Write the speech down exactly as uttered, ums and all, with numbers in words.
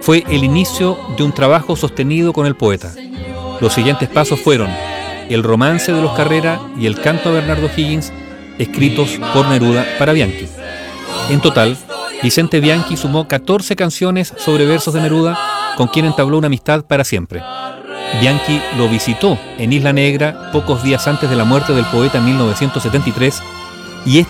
fue el inicio de un trabajo sostenido con el poeta. Los siguientes pasos fueron el romance de los Carrera y el canto a Bernardo Higgins, escritos por Neruda para Bianchi. En total, Vicente Bianchi sumó catorce canciones sobre versos de Neruda, con quien entabló una amistad para siempre. Bianchi lo visitó en Isla Negra pocos días antes de la muerte del poeta en mil novecientos setenta y tres, y este